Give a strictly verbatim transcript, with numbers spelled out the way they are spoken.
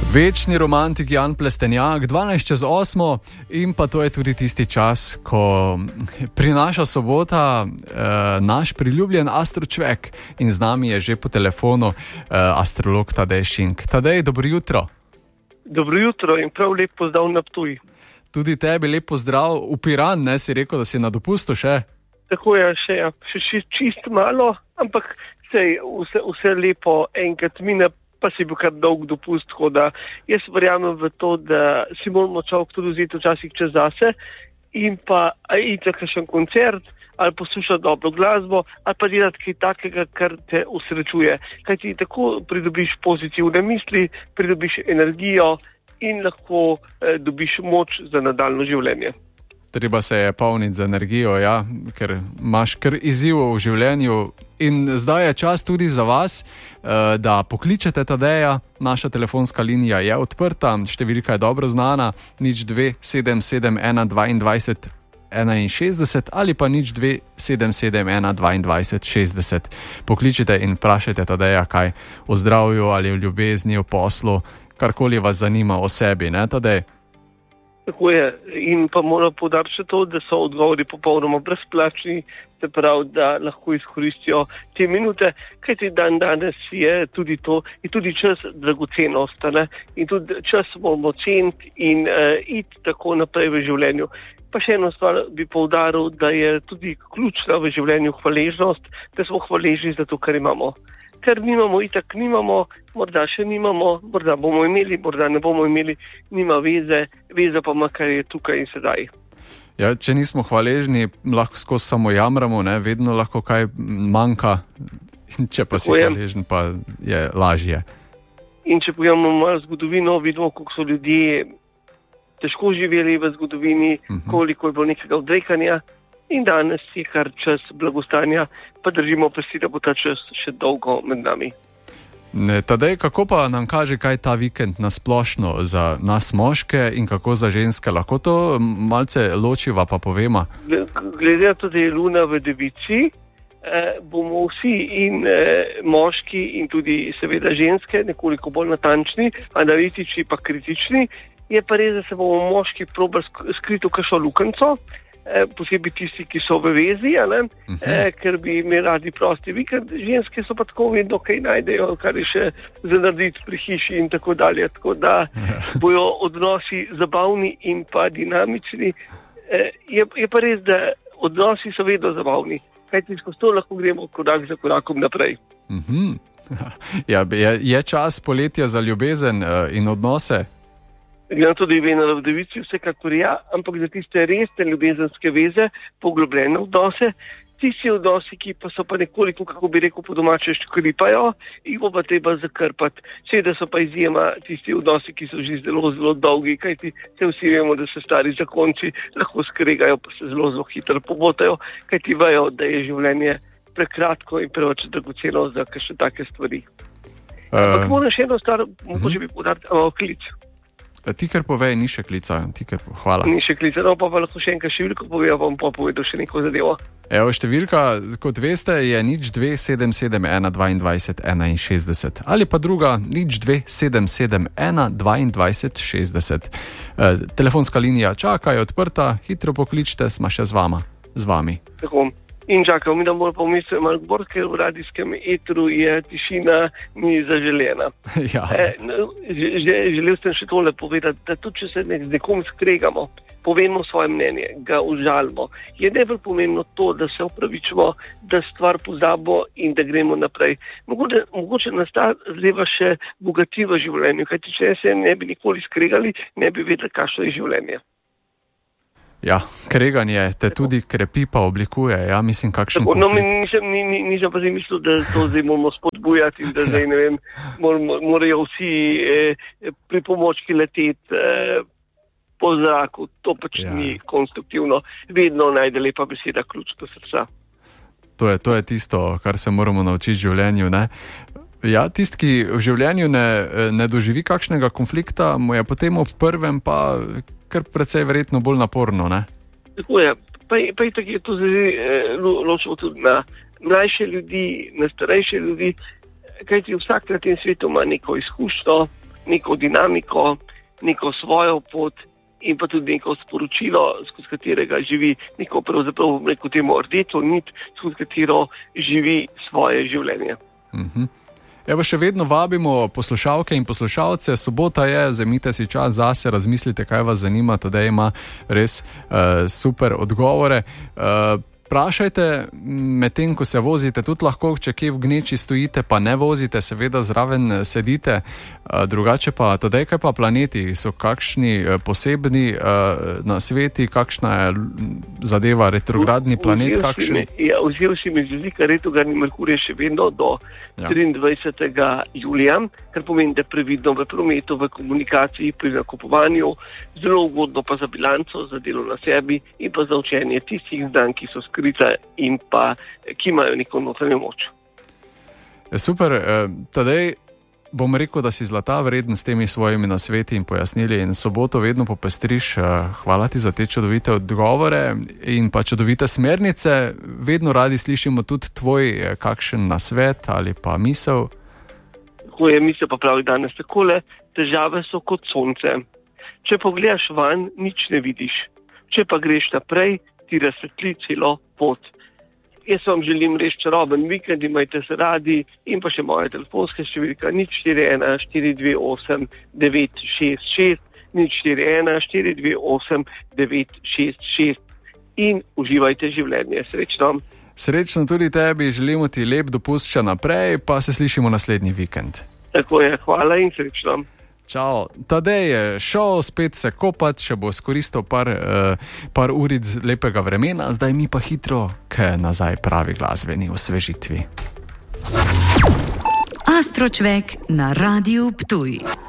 Večni romantik Jan Plestenjak, dvanajst čez osmo, in pa to je tudi tisti čas, ko prinaša sobota eh, naš priljubljen astročvek in z nami je že po telefonu eh, astrolog Tadej Šink. Tadej, dobro jutro. Dobro jutro in prav lep pozdrav na Ptuj. Tudi tebi lep pozdrav v Piran, ne, si rekel, da si na dopustu še? Tako je, še, ja, še čist, čist malo, ampak sej, vse, vse lepo enkrat mine, pa si bil kar dolg dopust, tako da jaz verjamem v to, da si moramo človek tudi vzeti včasih čez zase in pa iti na kakšen koncert ali poslušati dobro glasbo ali pa delati kaj takega, kar te usrečuje. Kaj ti tako pridobiš pozitivne misli, pridobiš energijo in lahko eh, dobiš moč za nadaljno življenje. Treba se je polniti z energijo, ja, ker imaš kar izzivov v življenju. In zdaj je čas tudi za vas, da pokličete Tadeja. Naša telefonska linija je odprta, številka je dobro znana, nič dve sedem sedem ena dvaindvajset enainšestdeset ali pa nič dve sedem sedem ena dvaindvajset šestdeset. Pokličite in vprašajte Tadeja kaj o zdravju ali o ljubezni, o poslu, karkoli vas zanima o sebi, ne Tadej? Tako je, in pa moram poudariti še to, da so odgovori popolnoma brezplačni, se pravi, da lahko izkoristijo te minute, kajti dan danes je tudi to, je tudi čas dragocenost, ne? In tudi čas moramo ceniti in uh, iti tako naprej v življenju. Pa še eno stvar bi poudaril, da je tudi ključna v življenju hvaležnost, da smo hvaležni za to, kar imamo. Ker nimamo, itak nimamo, morda še nimamo, morda bomo imeli, morda ne bomo imeli, nima veze, veze pa ima, kar je tukaj in sedaj. Ja, če nismo hvaležni, lahko skozi samo jamramo, ne? Vedno lahko kaj manjka, če pa si hvaležen, pa je lažje. In če pogledamo malo zgodovino, vidimo, koliko so ljudje težko živeli v zgodovini, uh-huh. koliko je bilo nekega odrekanja. In danes je kar čas blagostanja, pa držimo pesti, da bo ta čas še dolgo med nami. Ne, Tadej, kako pa nam kaže, kaj ta vikend nasplošno za nas moške in kako za ženske? Lahko to malce ločiva pa povema? Glede na to, da je Luna v Devici, eh, bomo vsi in eh, moški in tudi seveda ženske nekoliko bolj natančni, analitični pa kritični. Je pa res, da se bomo moški probali skriti v kakšno lukenco, posebej tisti, ki so v vezi, uh-huh. eh, ker bi imeli radi prosti vikend. Ženske so pa tako vedno kaj najdejo, kar je še za narediti pri hiši in tako dalje. Tako da bojo odnosi zabavni in pa dinamični. Eh, je, je pa res, da odnosi so vedno zabavni. Kajti skozi to lahko gremo korak za korakom naprej. Uh-huh. Ja, je, je čas poletja za ljubezen uh, in odnose? Glede na to, da je Venera v Devici, vsekakor ja, ampak za tiste resne ljubezenske veze, poglobljene odnose, tisti odnosi, ki pa so pa nekoliko, kako bi rekel po domače, škripajo, jih bo pa treba zakrpati. Seveda so pa izjema tisti odnosi, ki so že zelo, zelo dolgi, kajti se vsi vemo, da se stari zakonci lahko skregajo, pa se zelo, zelo hitro pobotajo, kajti vejo, da je življenje prekratko in preveč dragoceno za kakšne take stvari. Uh, ampak moram še eno stvar, uh-huh. mogoče bi podariti, imamo klic. Ti kar povej, ni še klica, ti kar hvala. Ni še klica, no pa pa lahko še enkrat številko povedal, bom pa povedal še neko zadevo. Evo, številka, kot veste, je nič dve sedem sedem ena dvaindvajset enainšestdeset ali pa druga nič dve sedem sedem ena dvaindvajset šestdeset. E, telefonska linija čaka, je odprta, hitro pokličite, smo še z vama, z vami. Tako. In čakal, mi da moram pa umisliti malo bolj, ker v radijskem etru je tišina ni zaželena. Ja. E, želel sem še tole povedati, da tudi če se z nekom skregamo, povemo svoje mnenje, ga užalimo, je najbolj pomembno to, da se opravičimo, da stvar pozabo in da gremo naprej. Mogoče, mogoče nas ta zadeva še bogati v življenju, kajti če se ne bi nikoli skregali, ne bi vedeli, kakšno je življenje. Ja, kreganje te tudi krepi pa oblikuje, ja, mislim, kakšen Tako, no, konflikt. Nisem, ni, ni, nisem pa zdaj mislil, da to zdaj moramo spodbujati in da zdaj, ne vem, morajo vsi eh, pri pomočki leteti eh, po zraku, to pač ja. Ni konstruktivno. Vedno najde lepa beseda ključ do srca. To je, to je tisto, kar se moramo naučiti v življenju, ne? Ja, tisti, ki v življenju ne, ne doživi kakšnega konflikta, mu je potem v prvem pa kar precej verjetno bolj naporno, ne? Tako je. Pa, pa je tako, je to zdaj eh, ločimo tudi na mlajše ljudi, na starejše ljudi, kajti vsak na tem svetu ima neko izkušnjo, neko dinamiko, neko svojo pot in pa tudi neko sporočilo, skozi katerega živi neko pravzaprav neko temo rdečo nit, skozi katero živi svoje življenje. Mhm. Evo, še vedno vabimo poslušalke in poslušalce. Sobota je, vzemite si čas zase, razmislite, kaj vas zanima, Tadej ima res uh, super odgovore. Uh, Prašajte, medtem ko se vozite, tudi lahko, če kje v gneči stojite, pa ne vozite, seveda zraven sedite. Drugače pa, Tadej, kaj pa planeti? So kakšni posebni nasveti, kakšna je zadeva, retrogradni planet? Kakšen... Ja, vzel si mi z jezika, retrogradni Merkur je še vedno do ja. triindvajsetega julija, kar pomeni, da previdno v prometu, v komunikaciji, pri nakupovanju, zelo ugodno pa za bilanco, za delo na sebi in pa za učenje tistih znanj, ki so skrita in pa ki imajo neko notranjo moč. Super, Tadej, bom rekel, da si zlata vreden s temi svojimi nasveti in pojasnili in soboto vedno popestriš. Hvala ti za te čudovite odgovore in pa čudovite smernice. Vedno radi slišimo tudi tvoj kakšen nasvet ali pa misel. Tako je, misel pa pravi danes takole, težave so kot sonce. Če pogledaš van, nič ne vidiš. Če pa greš naprej, ti razsvetli celo pot. Jaz vam želim res čaroben vikend, imajte se radi in pa še moja telefonska številka nič štiri ena štiri dve osem devet šest šest, nič štiri ena štiri dve osem devet šest šest in uživajte življenje. Srečno. Srečno tudi tebi, želimo ti lep dopust še naprej, pa se slišimo naslednji vikend. Tako je, hvala in srečno. Čau, Tadej je šel spet se kopati, še bo skoristil par, uh, par uric lepega vremena, zdaj mi pa hitro k nazaj pravi glasbeni osvežitvi. Astročvek na Radiu Ptuj.